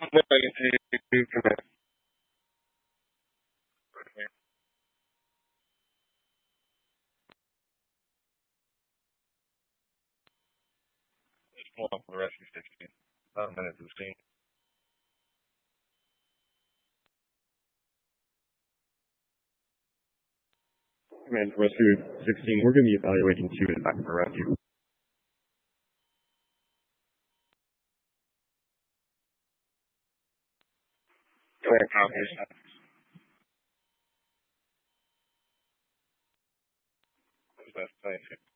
No, I can see you command. Just pull up the rescue 16. About a minute 15. Command to rescue 16. We're going to be evaluating 2 in back for rescue. Command copies. That's nice.